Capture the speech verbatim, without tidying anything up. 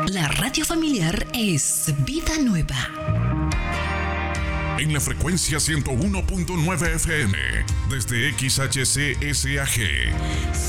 La radio familiar es Vida Nueva. En la frecuencia ciento uno punto nueve F M, desde X H C S A G.